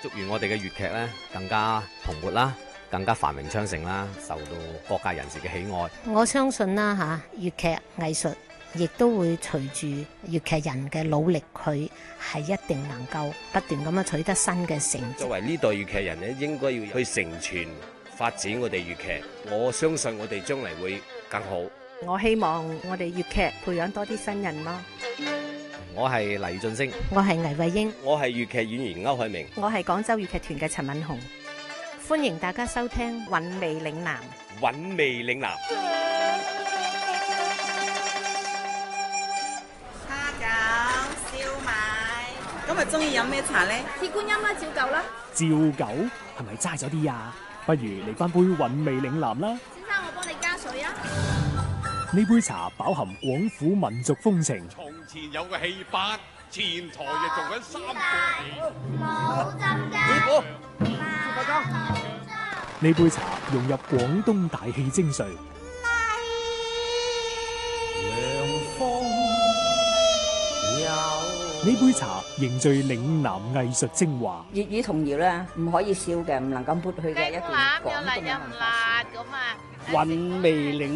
祝願我哋嘅粵劇咧更加蓬勃啦，更加繁榮昌盛啦，受到各界人士嘅喜愛。 我相信啦嚇，粵劇藝術亦都會隨住粵劇人嘅努力，佢係一定能夠不斷咁樣取得新嘅成績。 作為呢代粵劇人咧，應該要去承傳發展我哋粵劇。我相信我哋將嚟會更好。 我希望我哋粵劇培養多啲新人咯。 我係黎俊升， 我係倪慧英， 我係粵劇演員歐海明， 我係廣州粵劇團嘅陳敏紅。 歡迎大家收聽《 韻味嶺南》。 韻味嶺南。 蝦餃、燒賣。今日中意飲咩茶呢？ 鐵觀音啦，照舊啦。 照舊係咪齋咗啲啊？不如嚟翻杯韻味嶺南啦。 先生，我幫你加水啊。 呢杯茶飽含廣府民族風情。 從前有個戲班，前台就做緊三個戲。 冇針㗎。 呢杯茶融入廣東大戲精髓。呢杯茶凝聚嶺南藝術精華。 粵語童謠咧，唔可以笑嘅，唔能夠抹去嘅一段廣東嘅文化。 韻味嶺